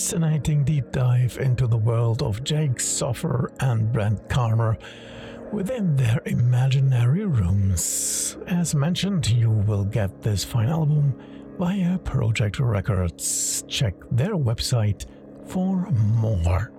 fascinating deep dive into the world of Jake Soffer and Brent Karmer within their imaginary rooms. As mentioned, you will get this fine album via Projekt Records. Check their website for more.